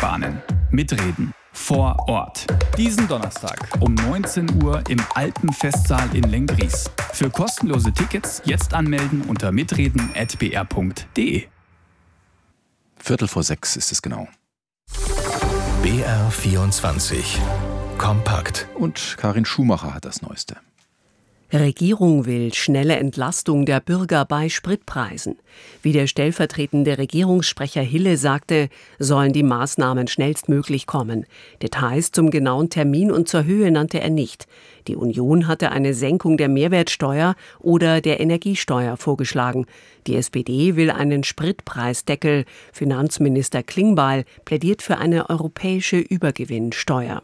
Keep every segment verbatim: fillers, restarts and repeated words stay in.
Erdbeerbahnen. Mitreden vor Ort. Diesen Donnerstag um neunzehn Uhr im Alpenfestsaal in Lenggries. Für kostenlose Tickets jetzt anmelden unter mitreden at b r punkt d e. Viertel vor sechs ist es genau. B R vierundzwanzig. Kompakt. Und Karin Schumacher hat das Neueste. Regierung will schnelle Entlastung der Bürger bei Spritpreisen. Wie der stellvertretende Regierungssprecher Hille sagte, sollen die Maßnahmen schnellstmöglich kommen. Details zum genauen Termin und zur Höhe nannte er nicht. Die Union hatte eine Senkung der Mehrwertsteuer oder der Energiesteuer vorgeschlagen. Die S P D will einen Spritpreisdeckel. Finanzminister Klingbeil plädiert für eine europäische Übergewinnsteuer.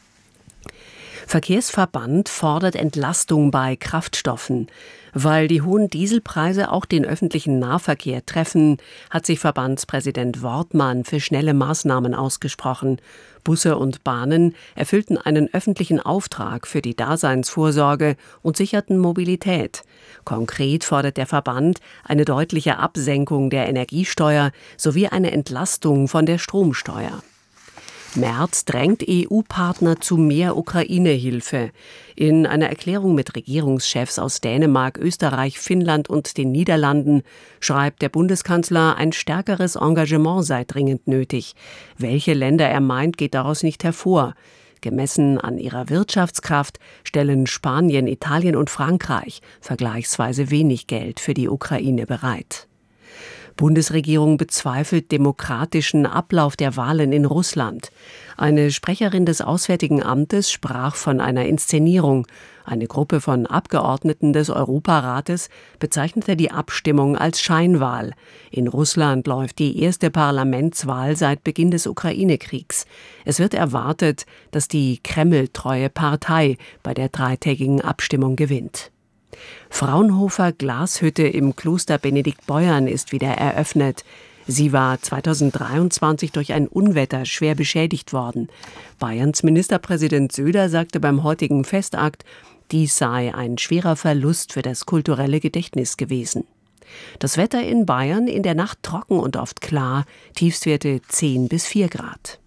Verkehrsverband fordert Entlastung bei Kraftstoffen. Weil die hohen Dieselpreise auch den öffentlichen Nahverkehr treffen, hat sich Verbandspräsident Wortmann für schnelle Maßnahmen ausgesprochen. Busse und Bahnen erfüllten einen öffentlichen Auftrag für die Daseinsvorsorge und sicherten Mobilität. Konkret fordert der Verband eine deutliche Absenkung der Energiesteuer sowie eine Entlastung von der Stromsteuer. Merz drängt E U-Partner zu mehr Ukraine-Hilfe. In einer Erklärung mit Regierungschefs aus Dänemark, Österreich, Finnland und den Niederlanden schreibt der Bundeskanzler, ein stärkeres Engagement sei dringend nötig. Welche Länder er meint, geht daraus nicht hervor. Gemessen an ihrer Wirtschaftskraft stellen Spanien, Italien und Frankreich vergleichsweise wenig Geld für die Ukraine bereit. Bundesregierung bezweifelt demokratischen Ablauf der Wahlen in Russland. Eine Sprecherin des Auswärtigen Amtes sprach von einer Inszenierung. Eine Gruppe von Abgeordneten des Europarates bezeichnete die Abstimmung als Scheinwahl. In Russland läuft die erste Parlamentswahl seit Beginn des Ukraine-Kriegs. Es wird erwartet, dass die Kreml-treue Partei bei der dreitägigen Abstimmung gewinnt. Fraunhofer Glashütte im Kloster Benediktbeuern ist wieder eröffnet. Sie war zweitausenddreiundzwanzig durch ein Unwetter schwer beschädigt worden. Bayerns Ministerpräsident Söder sagte beim heutigen Festakt, dies sei ein schwerer Verlust für das kulturelle Gedächtnis gewesen. Das Wetter in Bayern in der Nacht trocken und oft klar, Tiefstwerte zehn bis vier Grad.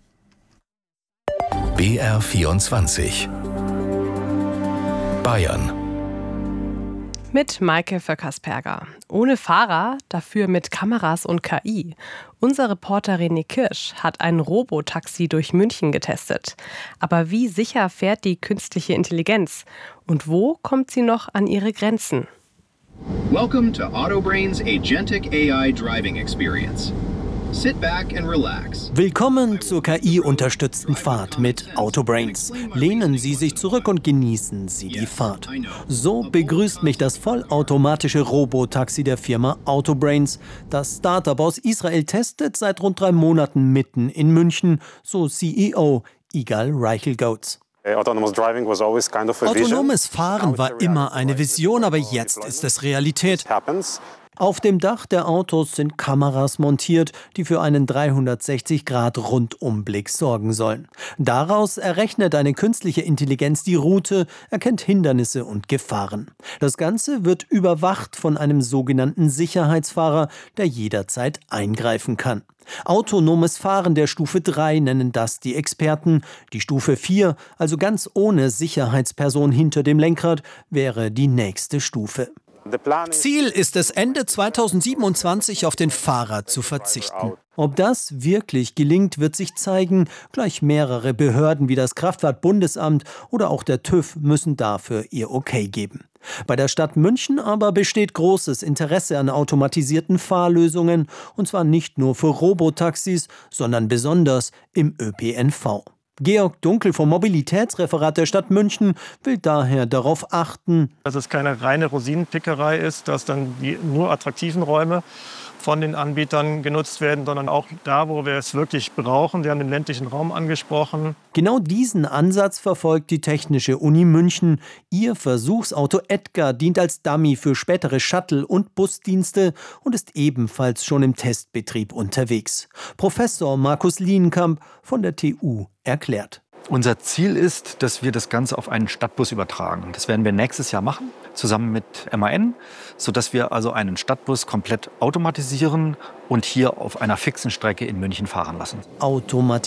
B R vierundzwanzig. Bayern. Mit Maike Vöckers-Perger. Ohne Fahrer, dafür mit Kameras und K I. Unser Reporter René Kirsch hat ein Robotaxi durch München getestet. Aber wie sicher fährt die künstliche Intelligenz? Und wo kommt sie noch an ihre Grenzen? Welcome to Autobrains Agentic A I Driving Experience. Sit back and relax. Willkommen zur K I-unterstützten Fahrt mit Autobrains. Lehnen Sie sich zurück und genießen Sie die Fahrt. So begrüßt mich das vollautomatische Robotaxi der Firma Autobrains. Das Startup aus Israel testet seit rund drei Monaten mitten in München, so C E O Igal Reichelgoetz. Autonomes Fahren war immer eine Vision, aber jetzt ist es Realität. Auf dem Dach der Autos sind Kameras montiert, die für einen dreihundertsechzig Grad Rundumblick sorgen sollen. Daraus errechnet eine künstliche Intelligenz die Route, erkennt Hindernisse und Gefahren. Das Ganze wird überwacht von einem sogenannten Sicherheitsfahrer, der jederzeit eingreifen kann. Autonomes Fahren der Stufe drei nennen das die Experten. Die Stufe vier, also ganz ohne Sicherheitsperson hinter dem Lenkrad, wäre die nächste Stufe. Ziel ist es, Ende zweitausendsiebenundzwanzig auf den Fahrer zu verzichten. Ob das wirklich gelingt, wird sich zeigen. Gleich mehrere Behörden wie das Kraftfahrtbundesamt oder auch der TÜV müssen dafür ihr Okay geben. Bei der Stadt München aber besteht großes Interesse an automatisierten Fahrlösungen, und zwar nicht nur für Robotaxis, sondern besonders im Ö P N V. Georg Dunkel vom Mobilitätsreferat der Stadt München will daher darauf achten, dass es keine reine Rosinenpickerei ist, dass dann die nur attraktiven Räume von den Anbietern genutzt werden, sondern auch da, wo wir es wirklich brauchen. Sie haben den ländlichen Raum angesprochen. Genau diesen Ansatz verfolgt die Technische Uni München. Ihr Versuchsauto Edgar dient als Dummy für spätere Shuttle- und Busdienste und ist ebenfalls schon im Testbetrieb unterwegs. Professor Markus Lienkamp von der T U erklärt. Unser Ziel ist, dass wir das Ganze auf einen Stadtbus übertragen. Das werden wir nächstes Jahr machen, zusammen mit M A N, sodass wir also einen Stadtbus komplett automatisieren und hier auf einer fixen Strecke in München fahren lassen. Automatisieren